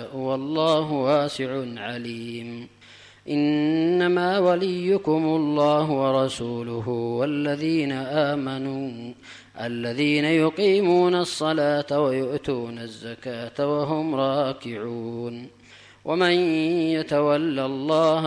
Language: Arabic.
والله واسع عليم. إنما وليكم الله ورسوله والذين آمنوا الذين يقيمون الصلاة ويؤتون الزكاة وهم راكعون. ومن يتول الله